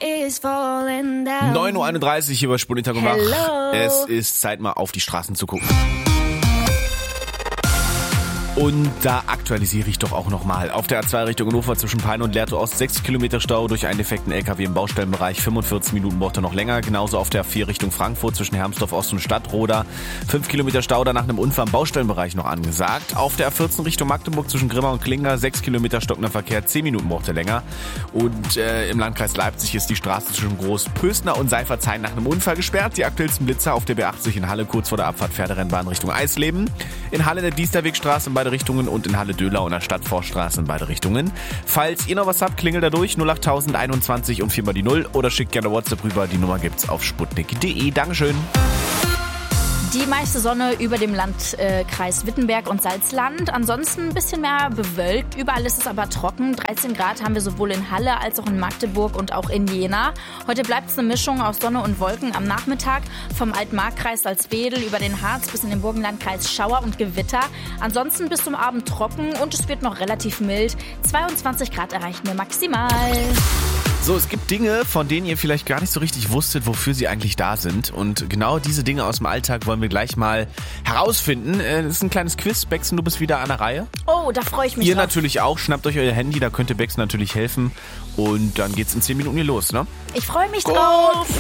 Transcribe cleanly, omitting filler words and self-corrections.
9:31 Uhr hier bei Spurnittag und Wach. Hello. Es ist Zeit, mal auf die Straßen zu gucken. Und da aktualisiere ich doch auch nochmal. Auf der A2 Richtung Hannover zwischen Peine und Lehrte Ost 60 Kilometer Stau durch einen defekten LKW im Baustellenbereich. 45 Minuten braucht er noch länger. Genauso auf der A4 Richtung Frankfurt zwischen Hermsdorf Ost und Stadtroda. 5 Kilometer Stau da nach einem Unfall im Baustellenbereich noch angesagt. Auf der A14 Richtung Magdeburg zwischen Grimma und Klinger 6 Kilometer stockender Verkehr. 10 Minuten braucht er länger. Und im Landkreis Leipzig ist die Straße zwischen Großpösner und Seifertshain nach einem Unfall gesperrt. Die aktuellsten Blitzer auf der B80 in Halle kurz vor der Abfahrt Pferderennbahn Richtung Eisleben. In Halle der Diesterwegstraße in beide Richtungen und in Halle Döhlau in der Stadtforststraße in beide Richtungen. Falls ihr noch was habt, klingelt da durch 08021 und 4 mal die 0 oder schickt gerne WhatsApp rüber. Die Nummer gibt's auf sputnik.de. Dankeschön. Die meiste Sonne über dem Landkreis Wittenberg und Salzland. Ansonsten ein bisschen mehr bewölkt. Überall ist es aber trocken. 13 Grad haben wir sowohl in Halle als auch in Magdeburg und auch in Jena. Heute bleibt es eine Mischung aus Sonne und Wolken am Nachmittag. Vom Altmarkkreis Salzwedel über den Harz bis in den Burgenlandkreis Schauer und Gewitter. Ansonsten bis zum Abend trocken und es wird noch relativ mild. 22 Grad erreichen wir maximal. So, es gibt Dinge, von denen ihr vielleicht gar nicht so richtig wusstet, wofür sie eigentlich da sind. Und genau diese Dinge aus dem Alltag wollen wir gleich mal herausfinden. Das ist ein kleines Quiz. Bexen, du bist wieder an der Reihe. Oh, da freue ich mich Ihr drauf. natürlich auch. Schnappt euch euer Handy, da könnt ihr Bexen natürlich helfen. Und dann geht's in 10 Minuten hier los, ne? Ich freue mich drauf.